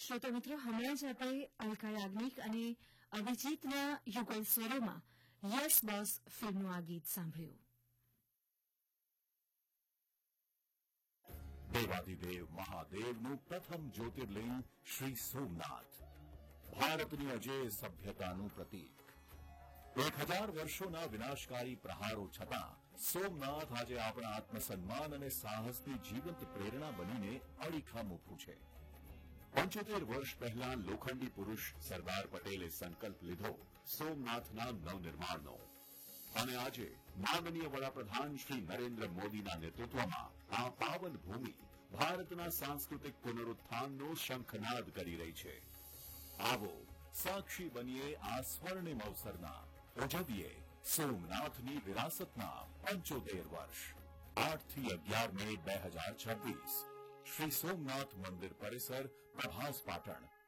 શ્રોતા મિત્રો, હમણાં જ આપણે અલકા યાજ્ઞિક અને અભિજીતના યુગલ સ્વરોમાં યસ બોસ ફિલ્મનું આ ગીત સાંભળ્યું. દેવાધિદેવ મહાદેવનું પ્રથમ જ્યોતિર્લિંગ શ્રી સોમનાથ ભારતની અજેય સભ્યતાનું પ્રતીક. 1000 વર્ષોના વિનાશકારી પ્રહારો છતાં સોમનાથ આજે આપણા આત્મસન્માન અને સાહસની જીવંત પ્રેરણા બનીને અડીખમ ઊભું છે. 75 વર્ષ પહેલા લોખંડી પુરુષ સરદાર પટેલે સંકલ્પ લીધો સોમનાથના નવનિર્માણનો, અને આજે માનનીય વડાપ્રધાન શ્રી નરેન્દ્ર મોદીના નેતૃત્વમાં આ પાવન ભૂમિ ભારતના સાંસ્કૃતિક પુનરુત્થાનનો શંખનાદ કરી રહી છે. આવો સાક્ષી બનીએ આ સ્વર્ણિમ અવસરના, ઉજવીએ સોમનાથની વિરાસતના 75 વર્ષ. 8 થી 11 મે 2026 શ્રી સોમનાથ મંદિર પરિસર, પ્રભાસ પાટણ,